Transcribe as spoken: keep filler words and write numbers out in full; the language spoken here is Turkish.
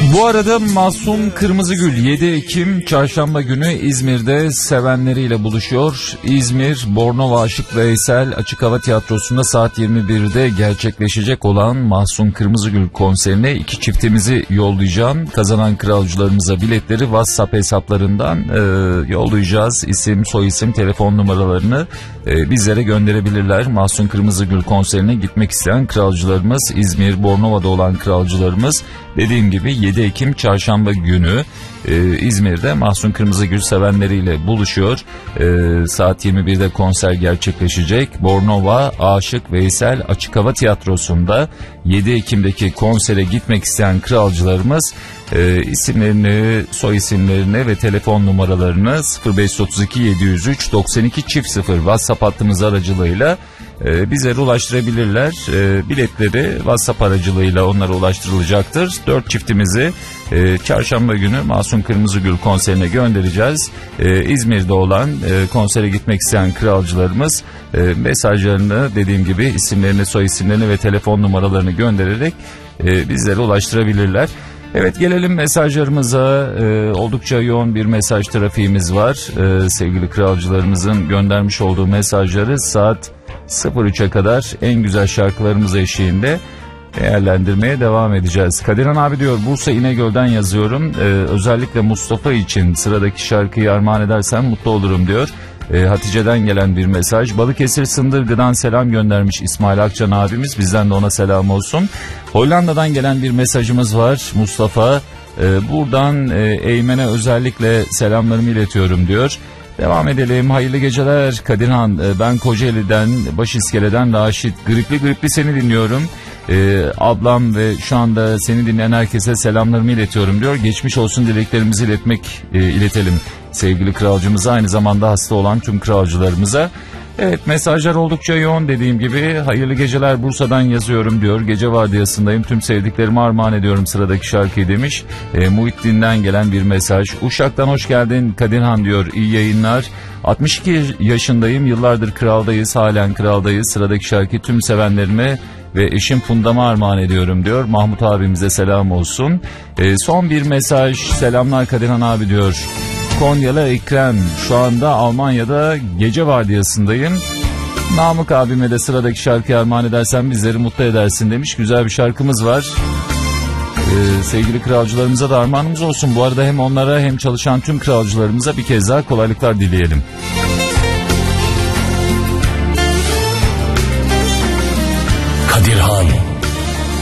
Bu arada Mahsun Kırmızıgül yedi Ekim Çarşamba günü İzmir'de sevenleriyle buluşuyor. İzmir Bornova Aşık Veysel Açık Hava Tiyatrosu'nda saat yirmi birde gerçekleşecek olan Mahsun Kırmızıgül konserine iki çiftimizi yollayacağım. Kazanan kralcılarımıza biletleri WhatsApp hesaplarından e, yollayacağız. İsim, soyisim, telefon numaralarını e, bizlere gönderebilirler. Mahsun Kırmızıgül konserine gitmek isteyen kralcılarımız, İzmir Bornova'da olan kralcılarımız, dediğim gibi yedi Ekim Çarşamba günü e, İzmir'de Mahsun Kırmızıgül sevenleriyle buluşuyor. E, saat yirmi birde konser gerçekleşecek. Bornova Aşık Veysel Açık Hava Tiyatrosu'nda yedi Ekim'deki konsere gitmek isteyen kralcılarımız e, isimlerini, soy isimlerini ve telefon numaralarını sıfır beş otuz iki yedi yüz üç doksan iki çift sıfır WhatsApp hattımız aracılığıyla e, bizlere ulaştırabilirler. E, biletleri WhatsApp aracılığıyla onlara ulaştırılacaktır. Dört çiftimizi e, Çarşamba günü Mahsun Kırmızıgül konserine göndereceğiz. E, İzmir'de olan e, konsere gitmek isteyen kralcılarımız e, mesajlarını, dediğim gibi isimlerini, soy isimlerini ve telefon numaralarını göndererek e, bizlere ulaştırabilirler. Evet, gelelim mesajlarımıza. Ee, oldukça yoğun bir mesaj trafiğimiz var. Ee, sevgili kralcılarımızın göndermiş olduğu mesajları saat sıfır üçe kadar en güzel şarkılarımız eşliğinde değerlendirmeye devam edeceğiz. Kadirhan abi diyor, Bursa İnegöl'den yazıyorum. Ee, özellikle Mustafa için sıradaki şarkıyı armağan edersen mutlu olurum diyor. Ee, Hatice'den gelen bir mesaj. Balıkesir Sındırgı'dan selam göndermiş İsmail Akcan abimiz. Bizden de ona selam olsun. Hollanda'dan gelen bir mesajımız var. Mustafa e, buradan e, Eymen'e özellikle selamlarımı iletiyorum diyor. Devam edelim. Hayırlı geceler Kadirhan. E, ben Kocaeli'den, Başiskele'den Raşit. Gripli gripli seni dinliyorum. Ee, ablam ve şu anda seni dinleyen herkese selamlarımı iletiyorum diyor. Geçmiş olsun dileklerimizi iletmek e, iletelim sevgili kralcımıza, aynı zamanda hasta olan tüm kralcılarımıza. Evet, mesajlar oldukça yoğun, dediğim gibi. Hayırlı geceler, Bursa'dan yazıyorum diyor. Gece vardiyasındayım, tüm sevdiklerime armağan ediyorum sıradaki şarkıyı demiş. E, Muhittin'den gelen bir mesaj. Uşak'tan hoş geldin Kadirhan diyor, iyi yayınlar. altmış iki yaşındayım, yıllardır kraldayız, halen kraldayız. Sıradaki şarkı tüm sevenlerime ve eşim Fundam'a armağan ediyorum diyor. Mahmut abimize selam olsun. E, son bir mesaj. Selamlar Kadirhan abi diyor. Konyalı Ekrem, şu anda Almanya'da gece vardiyasındayım. Namık abime de sıradaki şarkıyı armağan edersen bizleri mutlu edersin demiş. Güzel bir şarkımız var. Ee, sevgili kralcılarımıza da armağanımız olsun. Bu arada hem onlara hem çalışan tüm kralcılarımıza bir kez daha kolaylıklar dileyelim.